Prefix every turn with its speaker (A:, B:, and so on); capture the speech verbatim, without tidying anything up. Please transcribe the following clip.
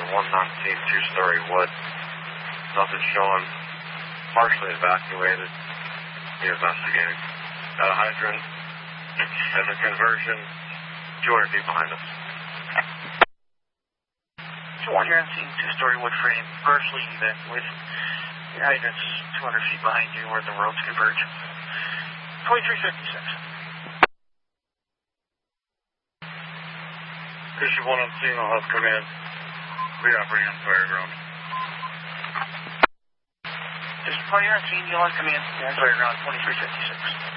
A: one nineteen, two-story wood. Nothing showing. Partially evacuated. Be investigating. Got a hydrant and the conversion two hundred feet behind us.
B: one here on scene, two-story wood frame, partially evacuated. The hydrant's two hundred feet behind you where the roads converge. twenty-three fifty-six.
A: Issue one on scene, I'll have command. We operating on fire ground.
B: Just before you're on scene, you'll have command. Fire ground, twenty-three fifty-six.